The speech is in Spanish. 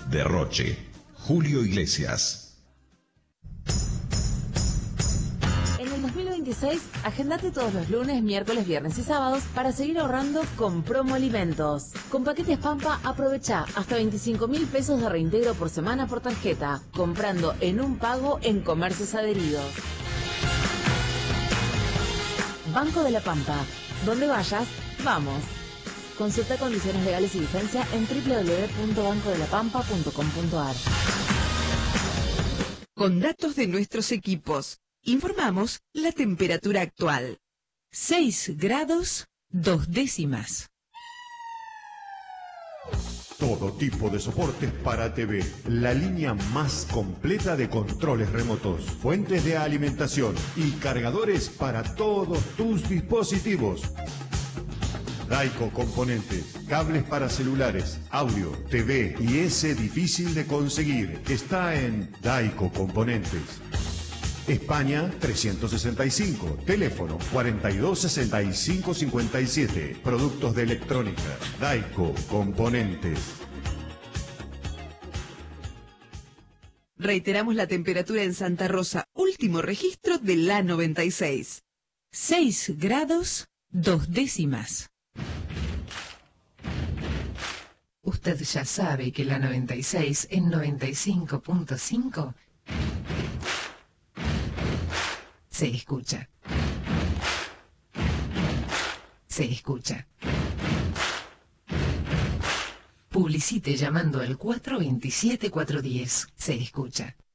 Derroche. Julio Iglesias. En el 2026, agendate todos los lunes, miércoles, viernes y sábados para seguir ahorrando con Promo Alimentos. Con paquetes Pampa, aprovecha hasta 25.000 pesos de reintegro por semana por tarjeta, comprando en un pago en comercios adheridos. Banco de la Pampa. Donde vayas, vamos. Consulta condiciones legales y vigencia en www.bancodelapampa.com.ar. Con datos de nuestros equipos, informamos la temperatura actual. 6 grados, 2 décimas. Todo tipo de soportes para TV. La línea más completa de controles remotos, fuentes de alimentación y cargadores para todos tus dispositivos. Daico Componentes, cables para celulares, audio, TV y ese difícil de conseguir. Está en Daico Componentes. España 365, teléfono 426557, productos de electrónica, Daico Componentes. Reiteramos la temperatura en Santa Rosa, último registro de la 96. 6 grados, 2 décimas. Usted ya sabe que la 96 en 95.5 se escucha. Se escucha. Publicite llamando al 427-410. Se escucha.